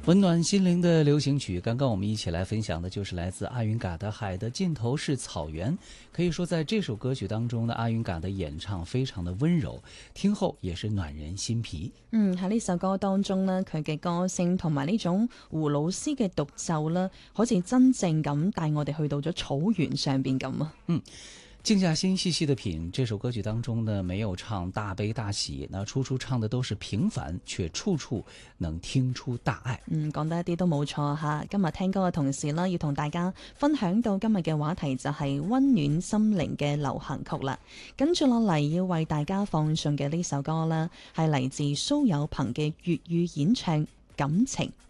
温暖心灵的流行曲，刚刚我们一起来分享的就是来自阿云嘎的《海的尽头是草原》。可以说在这首歌曲当中呢，阿云嘎的演唱非常的温柔，聽後也是暖人心脾。 喺呢首歌當中呢，佢嘅歌聲同埋呢種胡老師嘅獨奏啦，好似真正咁帶我哋去到咗草原上邊咁啊。 靜下心細細的品，這首歌曲當中呢，沒有唱大悲大喜，那處處唱的都是平凡，卻處處能聽出大愛。 講得一啲都冇錯吓。今日聽歌嘅同時啦，要同大家分享到今日嘅話題就係溫暖心靈嘅流行曲啦。跟住落嚟要為大家放送嘅呢首歌啦，係嚟自蘇有朋嘅粵語演唱《感情》。